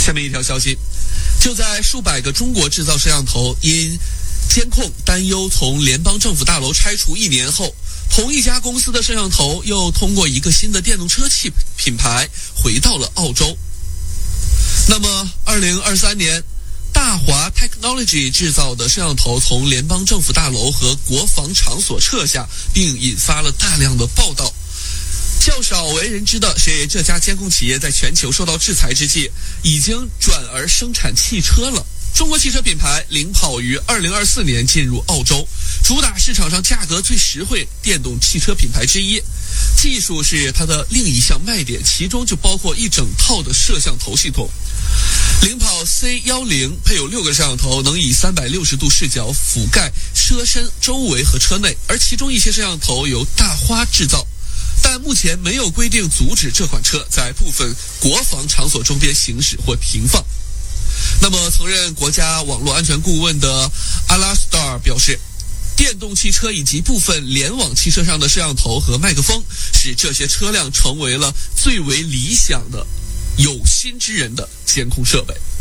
下面一条消息，就在数百个中国制造摄像头因监控担忧从联邦政府大楼拆除1年后，同一家公司的摄像头又通过一个新的电动车企品牌回到了澳洲。那么2023年大华 Technology 制造的摄像头从联邦政府大楼和国防场所撤下，并引发了大量的报道。较少为人知的是，这家监控企业在全球受到制裁之际，已经转而生产汽车了。中国汽车品牌领跑于2024年进入澳洲，主打市场上价格最实惠电动汽车品牌之一。技术是它的另一项卖点，其中就包括一整套的摄像头系统。领跑 C10 配有6个摄像头，能以360度视角覆盖车身周围和车内，而其中一些摄像头由大花制造。但目前没有规定阻止这款车在部分国防场所周边行驶或停放。那么，曾任国家网络安全顾问的阿拉斯塔尔表示，电动汽车以及部分联网汽车上的摄像头和麦克风，使这些车辆成为了最为理想的有心之人的监控设备。